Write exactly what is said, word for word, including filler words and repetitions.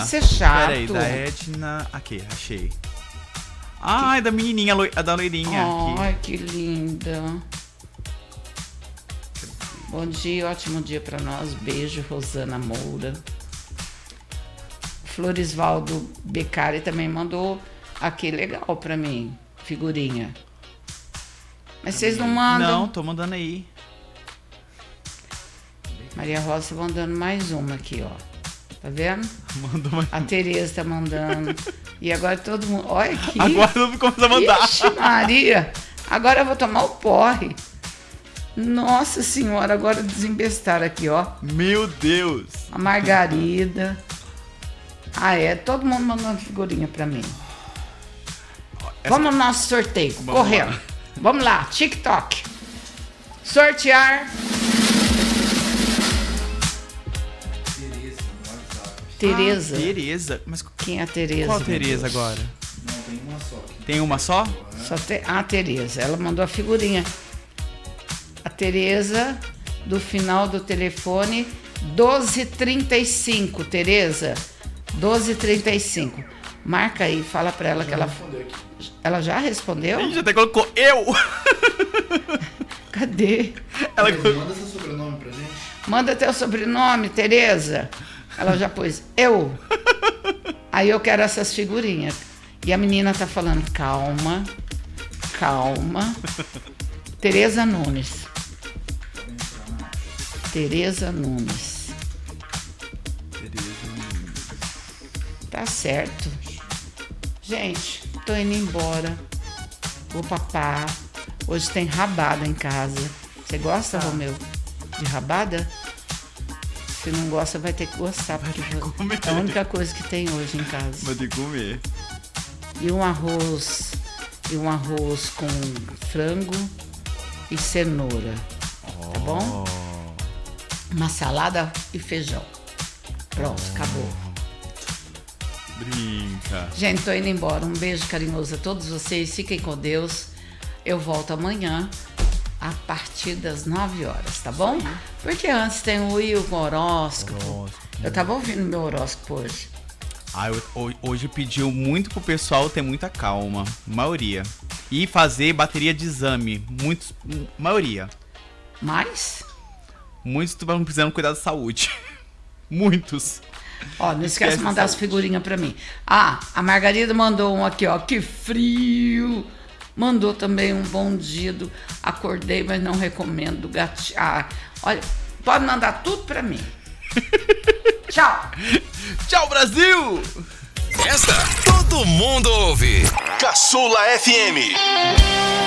de ser chato. Peraí, da Edna... Aqui, achei. Ai, da menininha, a da loirinha. Ai, aqui. que linda. Bom dia, ótimo dia pra nós. Beijo, Rosana Moura. Florisvaldo Beccari também mandou aqui, legal pra mim, figurinha. Mas vocês não mandam? Não, tô mandando aí. Maria Rosa mandando mais uma aqui, ó. Tá vendo? Mandou mais. A Tereza tá mandando. E agora todo mundo... Olha aqui. Agora todo mundo começa a mandar. Ixi, Maria. Agora eu vou tomar o porre. Nossa senhora, agora desembestaram aqui, ó. Meu Deus. A Margarida. Ah, é? Todo mundo mandando figurinha pra mim. Essa... Vamos no nosso sorteio, Vamos correndo. lá. Vamos lá, TikTok. Sortear. Tereza. Ah, Tereza. Mas Quem é a Tereza? qual meu Tereza Deus? agora? Não, tem uma só. Tem uma só? Só tem a Tereza. Ela mandou a figurinha. A Tereza do final do telefone doze e trinta e cinco, Tereza. doze e trinta e cinco. Marca aí, fala pra ela que ela ela já respondeu? A gente até colocou eu. Cadê? Ela Tereza, manda seu sobrenome pra gente. Manda teu sobrenome, Tereza. Ela já pôs eu. Aí eu quero essas figurinhas. E a menina tá falando, calma, calma. Tereza Nunes. Tereza Nunes. Tá certo. Gente, tô indo embora. Vou papar. Hoje tem rabada em casa. Você gosta, Romeu, de rabada? Se não gosta, vai ter que gostar, porque é a única coisa que tem hoje em casa. Vai ter que comer. E um arroz, e um arroz com frango e cenoura, tá bom? Uma salada e feijão. Pronto, acabou. Brinca. Gente, tô indo embora. Um beijo carinhoso a todos vocês. Fiquem com Deus. Eu volto amanhã a partir das nove horas, tá bom? Porque antes tem o Will com horóscopo. Horóscopo. Eu tava ouvindo meu horóscopo hoje. Ah, eu, hoje pediu muito pro pessoal ter muita calma. Maioria. E fazer bateria de exame. Muitos. Maioria. Mas, Muitos estão precisando cuidar da saúde. Muitos. ó, não esquece Esquece de mandar a as saúde. figurinhas pra mim. Ah, a Margarida mandou um aqui, ó. Que frio! Mandou também um bom dia do acordei, mas não recomendo do gatinho. Ah, olha, pode mandar tudo pra mim. Tchau! Tchau, Brasil! Esta todo mundo ouve. Caçula F M.